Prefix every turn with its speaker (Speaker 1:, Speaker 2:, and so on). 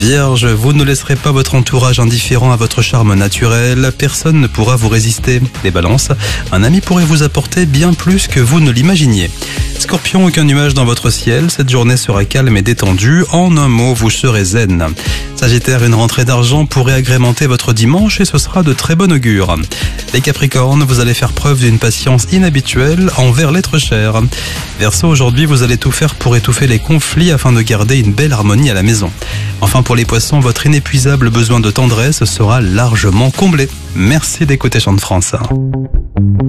Speaker 1: Vierge, vous ne laisserez pas votre entourage indifférent à votre charme naturel, personne ne pourra vous résister. Les balances, un ami pourrait vous apporter bien plus que vous ne l'imaginiez. Scorpion, aucun nuage dans votre ciel, cette journée sera calme et détendue, en un mot, vous serez zen. Sagittaire, une rentrée d'argent pourrait agrémenter votre dimanche et ce sera de très bon augure. Les Capricornes, vous allez faire preuve d'une patience inhabituelle envers l'être cher. Verseau, aujourd'hui, vous allez tout faire pour étouffer les conflits afin de garder une belle harmonie à la maison. Enfin, pour les poissons, votre inépuisable besoin de tendresse sera largement comblé. Merci d'écouter Chant de France.